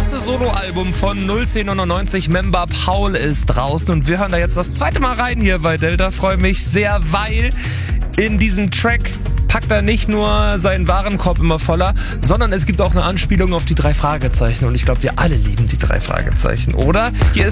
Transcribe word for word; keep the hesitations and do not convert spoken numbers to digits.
erste Soloalbum von null zehn neunundneunzig, Member Paul, ist draußen und wir hören da jetzt das zweite Mal rein hier bei Delta. Freue mich sehr, weil in diesem Track packt er nicht nur seinen Warenkorb immer voller, sondern es gibt auch eine Anspielung auf die drei Fragezeichen und ich glaube, wir alle lieben die drei Fragezeichen, oder? Hier ist